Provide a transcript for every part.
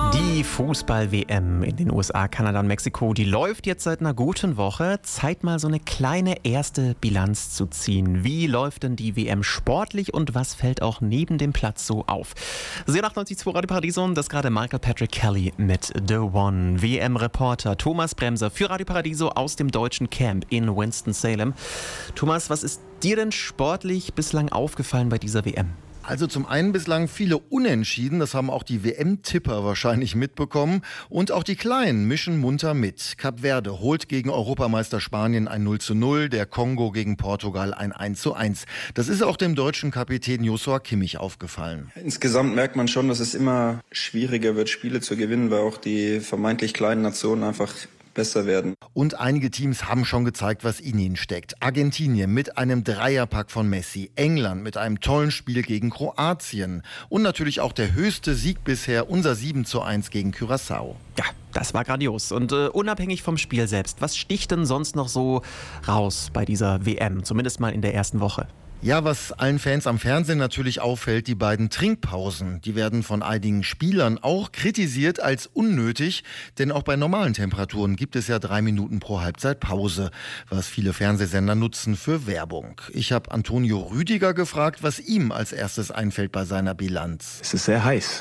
Die Fußball-WM in den USA, Kanada und Mexiko, die läuft jetzt seit einer guten Woche. Zeit mal so eine kleine erste Bilanz zu ziehen. Wie läuft denn die WM sportlich und was fällt auch neben dem Platz so auf? 98.2 Radio Paradiso, das ist gerade Michael Patrick Kelly mit The One. WM-Reporter Thomas Bremser für Radio Paradiso aus dem deutschen Camp in Winston-Salem. Thomas, was ist dir denn sportlich bislang aufgefallen bei dieser WM? Also zum einen bislang viele Unentschieden, das haben auch die WM-Tipper wahrscheinlich mitbekommen. Und auch die Kleinen mischen munter mit. Kap Verde holt gegen Europameister Spanien ein 0:0, der Kongo gegen Portugal ein 1:1. Das ist auch dem deutschen Kapitän Joshua Kimmich aufgefallen. Insgesamt merkt man schon, dass es immer schwieriger wird, Spiele zu gewinnen, weil auch die vermeintlich kleinen Nationen einfach besser werden. Und einige Teams haben schon gezeigt, was in ihnen steckt. Argentinien mit einem Dreierpack von Messi, England mit einem tollen Spiel gegen Kroatien und natürlich auch der höchste Sieg bisher, unser 7:1 gegen Curaçao. Ja, das war grandios. Und unabhängig vom Spiel selbst, was sticht denn sonst noch so raus bei dieser WM, zumindest mal in der ersten Woche? Ja, was allen Fans am Fernsehen natürlich auffällt, die beiden Trinkpausen. Die werden von einigen Spielern auch kritisiert als unnötig, denn auch bei normalen Temperaturen gibt es ja 3 Minuten pro Halbzeit Pause, was viele Fernsehsender nutzen für Werbung. Ich habe Antonio Rüdiger gefragt, was ihm als erstes einfällt bei seiner Bilanz. Es ist sehr heiß.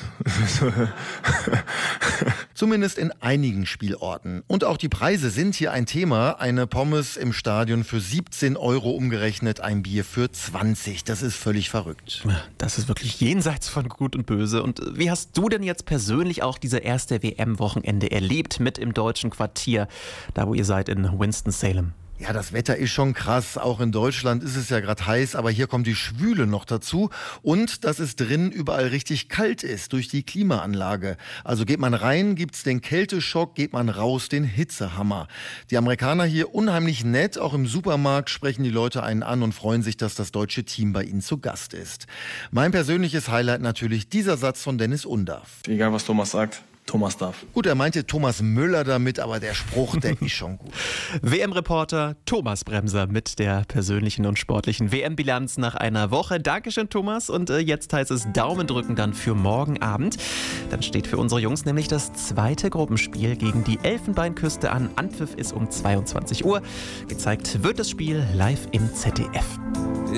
Zumindest in einigen Spielorten. Und auch die Preise sind hier ein Thema. Eine Pommes im Stadion für 17 € umgerechnet, ein Bier für 20. Das ist völlig verrückt. Das ist wirklich jenseits von Gut und Böse. Und wie hast du denn jetzt persönlich auch diese erste WM-Wochenende erlebt mit im deutschen Quartier, da wo ihr seid in Winston-Salem? Ja, das Wetter ist schon krass. Auch in Deutschland ist es ja gerade heiß, aber hier kommt die Schwüle noch dazu. Und dass es drin überall richtig kalt ist durch die Klimaanlage. Also geht man rein, gibt's den Kälteschock, geht man raus, den Hitzehammer. Die Amerikaner hier unheimlich nett. Auch im Supermarkt sprechen die Leute einen an und freuen sich, dass das deutsche Team bei ihnen zu Gast ist. Mein persönliches Highlight natürlich dieser Satz von Dennis Undaff. Egal, was Thomas sagt. Thomas darf. Gut, er meinte Thomas Müller damit, aber der Spruch, der ist schon gut. WM-Reporter Thomas Bremser mit der persönlichen und sportlichen WM-Bilanz nach einer Woche. Dankeschön, Thomas. Und jetzt heißt es Daumen drücken dann für morgen Abend. Dann steht für unsere Jungs nämlich das zweite Gruppenspiel gegen die Elfenbeinküste an. Anpfiff ist um 22 Uhr. Gezeigt wird das Spiel live im ZDF.